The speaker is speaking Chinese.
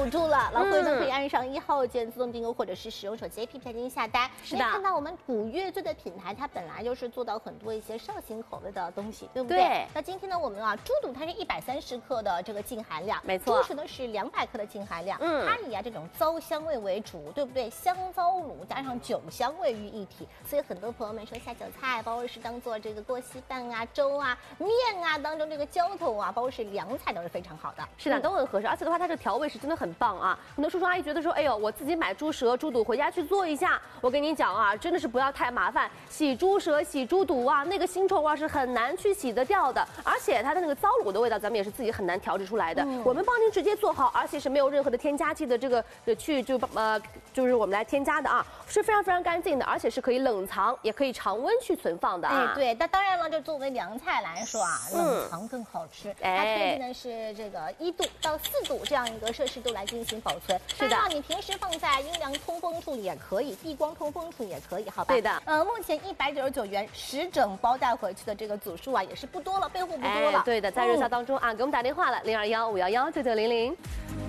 堵住了，老朋友呢可以按上1号键自动订购，或者是使用手机 APP 进行下单。 是的， 看到我们古月醉的品牌，它本来就是做到很多一些绍兴口味的东西，对不对？ 对。 那今天呢，我们猪肚它是130克的这个净含量， 没错。 猪舌呢是200克的净含量，它以这种糟香味为主，对不对？香糟卤加上酒香味于一体，所以很多朋友们说下酒菜，包括是当做这个过稀饭啊、粥啊、面啊当中这个浇头啊，包括是凉菜都是非常好的。 是的，都很合适，而且的话，它这调味是真的很棒啊！很多叔叔阿姨觉得说，哎呦，我自己买猪舌、猪肚回家去做一下，我跟你讲啊，真的是不要太麻烦，洗猪舌、洗猪肚啊，那个腥臭味是很难去洗得掉的，而且它的那个糟卤的味道，咱们也是自己很难调制出来的。我们帮您直接做好，而且是没有任何的添加剂的这个就是我们来添加的啊，是非常非常干净的，而且是可以冷藏，也可以常温去存放的啊。 对，那当然了，就作为凉菜来说啊，冷藏更好吃。它推荐的是这个1度到4度这样一个摄氏度来进行保存。 是的， 你平时放在阴凉通风处也可以，避光通风处也可以，好吧？ 对的。 目前199元10整包带回去的这个组数啊，也是不多了，备货不多了。 对的，在热销当中啊，给我们打电话了，021-511-9900。